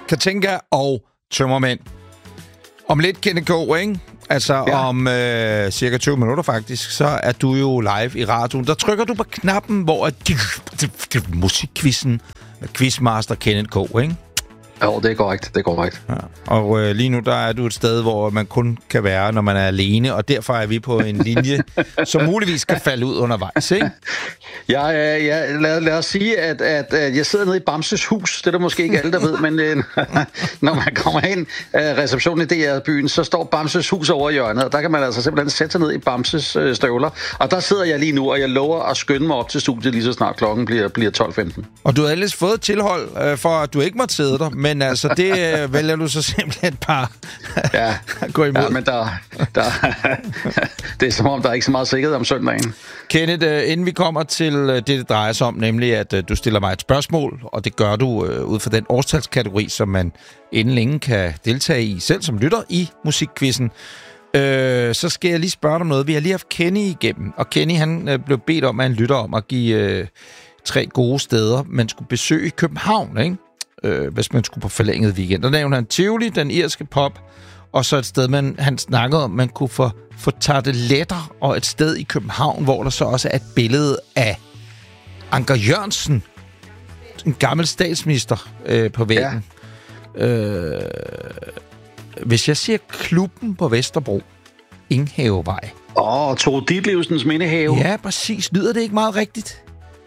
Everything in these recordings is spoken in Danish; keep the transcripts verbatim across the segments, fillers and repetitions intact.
Katinka og Tømmermænd. Om lidt, Kenneth K., ikke? Altså ja. om øh, cirka tyve minutter faktisk, så er du jo live i radioen. Der trykker du på knappen, hvor musikquizzen med quizmaster Kenneth K., ikke? Jo, det er korrekt. Det er korrekt. Ja. Og øh, lige nu, der er du et sted, hvor man kun kan være, når man er alene, og derfor er vi på en linje, som muligvis kan falde ud undervejs, ikke? Ja, ja, ja. Lad, lad os sige, at, at, at jeg sidder nede i Bamses hus. Det er der måske ikke alle, der ved, men øh, når man kommer ind af receptionen i D R-byen, så står Bamses hus over hjørnet, og der kan man altså simpelthen sætte sig ned i Bamses øh, støvler. Og der sidder jeg lige nu, og jeg lover at skynde mig op til studiet lige så snart klokken bliver, bliver tolv femten. Og du har ellers fået tilhold øh, for, at du ikke måtte sidde der, men altså, det øh, vælger du så simpelthen bare ja. gå imod. Ja, men der, der, det er som om, der er ikke så meget sikkerhed om søndagen. Kenneth, øh, inden vi kommer til øh, det, det drejer sig om, nemlig at øh, du stiller mig et spørgsmål, og det gør du øh, ud fra den årstalskategori, som man inden længe kan deltage i, selv som lytter i musikquizzen, øh, så skal jeg lige spørge dig om noget. Vi har lige haft Kenny igennem, og Kenny han øh, blev bedt om, at han lytter om at give øh, tre gode steder, man skulle besøge i København, ikke? Øh, hvis man skulle på forlænget weekend. Der nævnte han Tivoli, den irske pop, og så et sted, man, han snakkede om, man kunne få, få tarteletter, og et sted i København, hvor der så også er et billede af Anker Jørgensen, en gammel statsminister, øh, på væggen. Ja. Øh, hvis jeg siger klubben på Vesterbro, Inghavevej. Åh, oh, Tore Ditlevsens mindehave. Ja, præcis. Lyder det ikke meget rigtigt?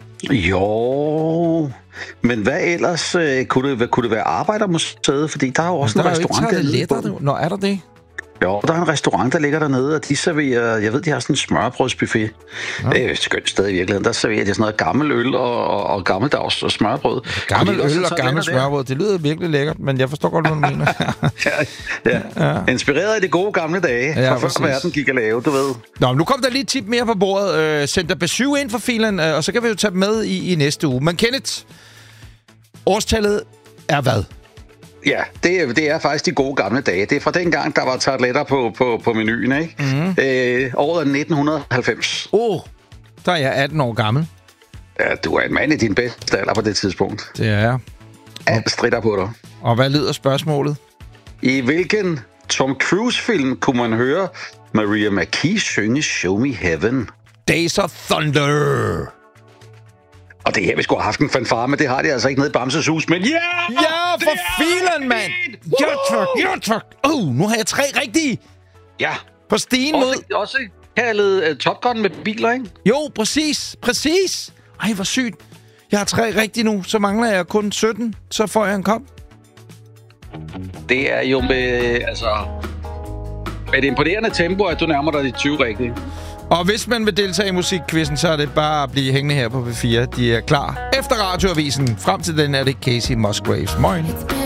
Jo, men hvad ellers? Øh, kunne, det, hvad, kunne det være Arbejdermuseet? Fordi der er jo også en restaurant dernede. Nå, er der det? Jo, der er en restaurant, der ligger dernede, og de serverer, jeg ved, de har sådan en smørbrødsbuffet. Ja. Det er jo et skønt sted i virkeligheden. Der serverer de sådan noget gammel øl og, og, og gammeldags og smørbrød. Gammel øl og gammel smørbrød, det lyder virkelig lækkert, men jeg forstår godt, hvad du mener. ja, ja. ja. Inspireret af de gode gamle dage, ja, fra før verden gik at lave, du ved. Nå, nu kom der lige et tip mere på bordet. Øh, send dig B syv ind for filen, øh, og så kan vi jo tage dem med i, i næste uge. Men Kenneth, årstallet er hvad? Ja, det er, det er faktisk de gode gamle dage. Det er fra den gang, der var tarteletter på, på, på menuen, ikke? Mm-hmm. Øh, året er nitten halvfems. Åh, oh, der er jeg atten år gammel. Ja, du er en mand i din bedste alder på det tidspunkt. Det er jeg. Alt stritter på dig. Og hvad lyder spørgsmålet? I hvilken Tom Cruise-film kunne man høre Maria McKee synge Show Me Heaven? Days of Thunder. Og det her, vi skulle have haft en fanfare, men det har de altså ikke nede i Bamses hus. Men ja! Yeah, ja, for filen, mand! Ja, tak, ja, tak. Åh, nu har jeg tre rigtige. Ja. På stigen mod... Også, også kaldet uh, Top Gun med biler, ikke? Jo, præcis, præcis. Ej, hvor sygt. Jeg har tre rigtige nu, så mangler jeg kun sytten. Så får jeg en kop. Det er jo med, altså... med et imponerende tempo, at du nærmer dig de tyve rigtige. Og hvis man vil deltage i musikquizzen, så er det bare at blive hængende her på P fire. De er klar efter radioavisen. Frem til den er det Casey Musgraves. Moin.